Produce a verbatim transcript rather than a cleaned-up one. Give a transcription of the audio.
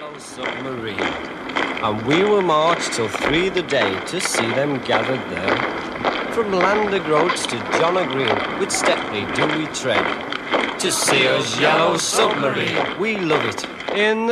yellow submarine, and we will march till three the day to see them gathered there. From Landergroats to John O'Green, with Stepney do we tread, to see us yellow submarine. We love it in the